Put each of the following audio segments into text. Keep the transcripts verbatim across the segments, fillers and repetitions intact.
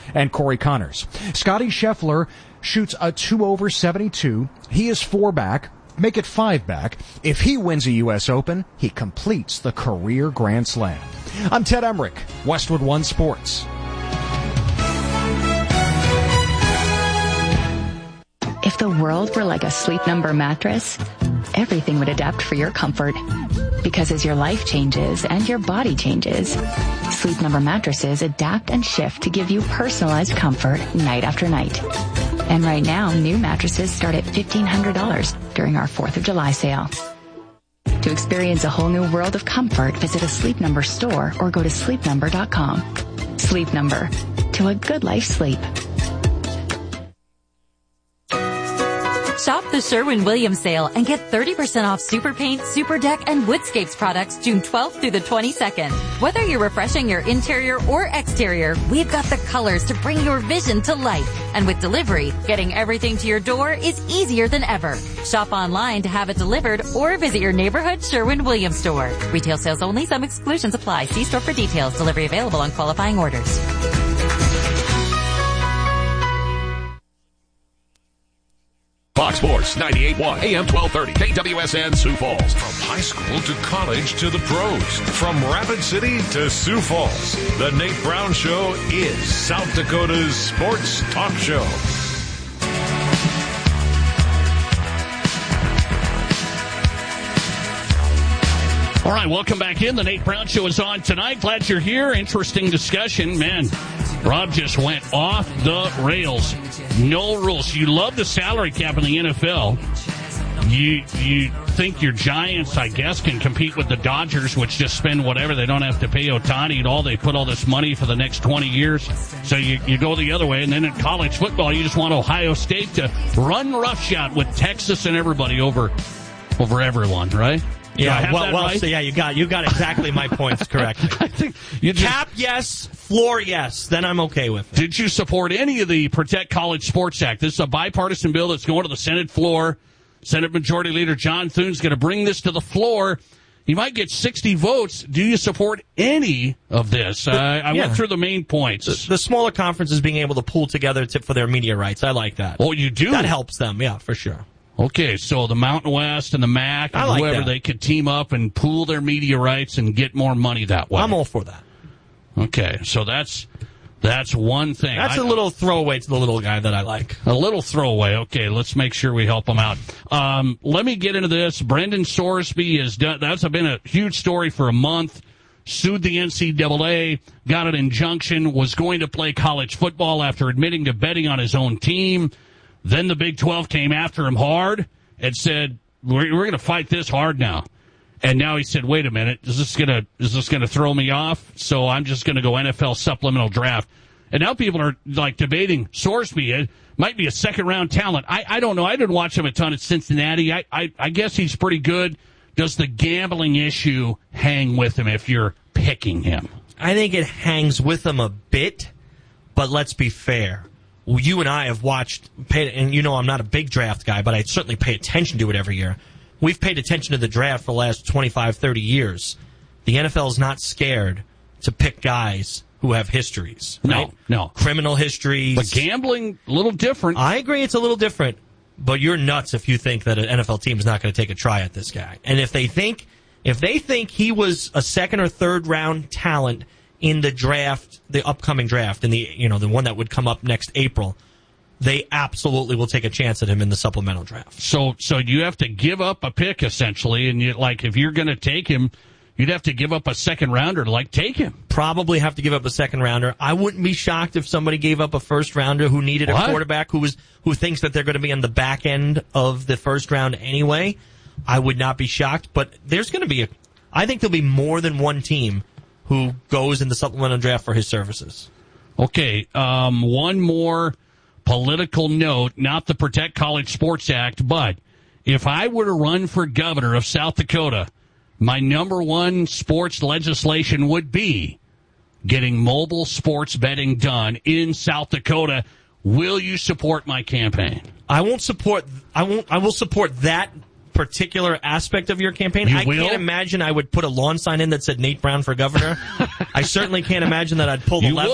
and Corey Connors. Scotty Scheffler shoots a two over seventy-two. He is four back. Make it five back. If he wins a U S Open, he completes the career Grand Slam. I'm Ted Emmerich, Westwood One Sports. If the world were like a Sleep Number mattress, everything would adapt for your comfort. Because as your life changes and your body changes, Sleep Number mattresses adapt and shift to give you personalized comfort night after night. And right now, new mattresses start at fifteen hundred dollars during our fourth of July sale. To experience a whole new world of comfort, visit a Sleep Number store or go to sleep number dot com. Sleep Number. To a good life sleep. Shop the Sherwin-Williams sale and get thirty percent off Super Paint, Super Deck, and Woodscapes products June twelfth through the twenty-second. Whether you're refreshing your interior or exterior, we've got the colors to bring your vision to life. And with delivery, getting everything to your door is easier than ever. Shop online to have it delivered or visit your neighborhood Sherwin-Williams store. Retail sales only. Some exclusions apply. See store for details. Delivery available on qualifying orders. Fox Sports ninety-eight point one, A M twelve thirty, K W S N Sioux Falls. From high school to college to the pros, from Rapid City to Sioux Falls, the Nate Brown Show is South Dakota's sports talk show. All right, welcome back in. The Nate Brown Show is on tonight. Glad you're here. Interesting discussion. Man, Rob just went off the rails. No rules. You love the salary cap in the N F L. You you think your Giants, I guess, can compete with the Dodgers, which just spend whatever. They don't have to pay Ohtani at all. They put all this money for the next twenty years. So you, you go the other way. And then in college football, you just want Ohio State to run roughshod with Texas and everybody over over everyone, right? Yeah, well, well right? so yeah, you got you got exactly my points correctly. I think you just, cap, yes. Floor, yes. Then I'm okay with it. Did you support any of the Protect College Sports Act? This is a bipartisan bill that's going to the Senate floor. Senate Majority Leader John Thune's going to bring this to the floor. He might get sixty votes. Do you support any of this? The, uh, I yeah. went through the main points. The, the smaller conferences being able to pull together to, for their media rights. I like that. Oh, you do? That helps them, yeah, for sure. Okay, so the Mountain West and the M A C and like whoever, that. they could team up and pool their media rights and get more money that way. I'm all for that. Okay, so that's that's one thing. That's I, a little throwaway to the little guy that I like. A little throwaway. Okay, let's make sure we help him out. Um, let me get into this. Brendan Sorsby has done. That's been a huge story for a month. Sued the N C double A, got an injunction, was going to play college football after admitting to betting on his own team. Then the Big twelve came after him hard and said, we're, we're going to fight this hard now. And now he said, wait a minute, is this going to is this going to throw me off? So I'm just going to go N F L supplemental draft. And now people are like debating Sorsby. It might be a second-round talent. I, I don't know. I didn't watch him a ton at Cincinnati. I, I, I guess he's pretty good. Does the gambling issue hang with him if you're picking him? I think it hangs with him a bit, but let's be fair. You and I have watched, paid, and you know I'm not a big draft guy, but I certainly pay attention to it every year. We've paid attention to the draft for the last twenty-five, thirty years. The N F L is not scared to pick guys who have histories. Right? No, no. Criminal histories. But gambling, a little different. I agree it's a little different, but you're nuts if you think that an N F L team is not going to take a try at this guy. And if they think, if they think he was a second or third round talent in the draft, the upcoming draft, in the you know the one that would come up next April, they absolutely will take a chance at him in the supplemental draft. So, so you have to give up a pick essentially, and you like if you're going to take him, you'd have to give up a second rounder to like take him. Probably have to give up a second rounder. I wouldn't be shocked if somebody gave up a first rounder who needed what? a quarterback who was who thinks that they're going to be on the back end of the first round anyway. I would not be shocked, but there's going to be a. I think there'll be more than one team who goes in the supplemental draft for his services. Okay, um, one more political note, not the Protect College Sports Act, but if I were to run for governor of South Dakota, my number one sports legislation would be getting mobile sports betting done in South Dakota. Will you support my campaign? I won't support, I won't, I will support that particular aspect of your campaign. You I will? can't imagine I would put a lawn sign in that said Nate Brown for governor. I certainly can't imagine that I'd pull the you lever. Would.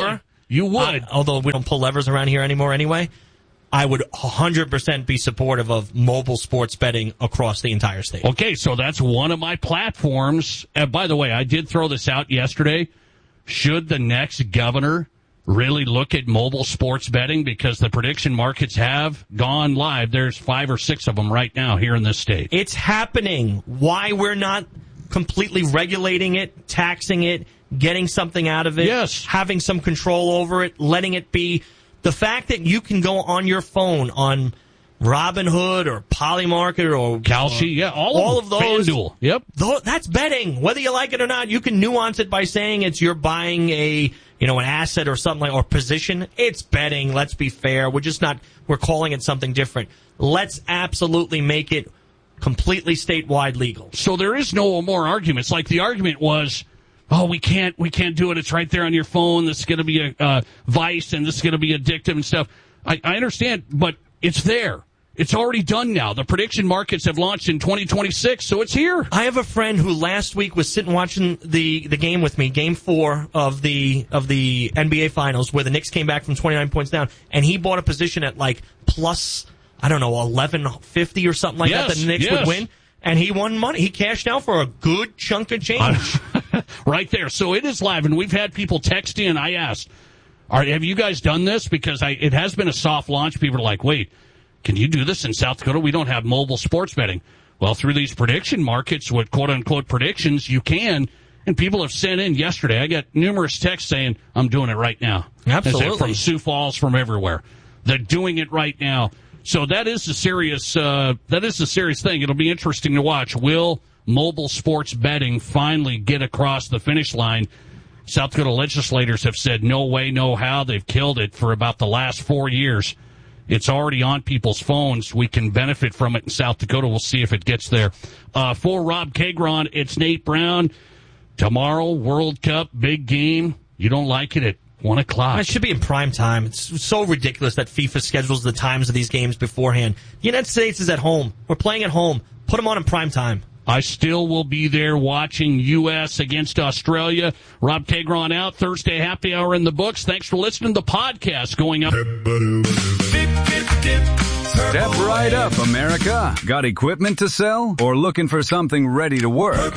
You would. Uh, although we don't pull levers around here anymore anyway, I would one hundred percent be supportive of mobile sports betting across the entire state. Okay, so that's one of my platforms. And by the way, I did throw this out yesterday. Should the next governor really look at mobile sports betting? Because the prediction markets have gone live. There's five or six of them right now here in this state. It's happening. Why we're not completely regulating it, taxing it, getting something out of it, yes, having some control over it, letting it be. The fact that you can go on your phone on Robinhood or Polymarket or Kalshi, uh, yeah, all, all of, of those. FanDuel, yep. Th- that's betting. Whether you like it or not, you can nuance it by saying it's you're buying a, you know, an asset or something like, or position. It's betting. Let's be fair. We're just not, we're calling it something different. Let's absolutely make it completely statewide legal. So there is no more arguments. Like the argument was, oh, we can't, we can't do it. It's right there on your phone. This is going to be a uh, vice, and this is going to be addictive and stuff. I, I understand, but it's there. It's already done now. The prediction markets have launched in twenty twenty-six, so it's here. I have a friend who last week was sitting watching the, the game with me, game four of the of the N B A Finals, where the Knicks came back from twenty-nine points down, and he bought a position at like plus, I don't know, eleven fifty or something like yes, that, that the Knicks yes. would win. And he won money. He cashed out for a good chunk of change. Right there. So it is live, and we've had people text in. I asked, Are, have you guys done this? Because I, it has been a soft launch. People are like, wait, can you do this in South Dakota? We don't have mobile sports betting. Well, through these prediction markets with quote-unquote predictions, you can. And people have sent in yesterday. I got numerous texts saying, I'm doing it right now. Absolutely. From Sioux Falls, from everywhere. They're doing it right now. So that is a serious, uh, that is a serious thing. It'll be interesting to watch. Will mobile sports betting finally get across the finish line? South Dakota legislators have said no way, no how. They've killed it for about the last four years. It's already on people's phones. We can benefit from it in South Dakota. We'll see if it gets there. Uh, for Rob Kagron, it's Nate Brown. Tomorrow, World Cup, big game. You don't like it at one o'clock. It should be in prime time. It's so ridiculous that FIFA schedules the times of these games beforehand. The United States is at home. We're playing at home. Put them on in prime time. I still will be there watching U S against Australia. Rob Kagron out. Thursday happy hour in the books. Thanks for listening to the podcast going up. Step right up, America. Got equipment to sell or looking for something ready to work?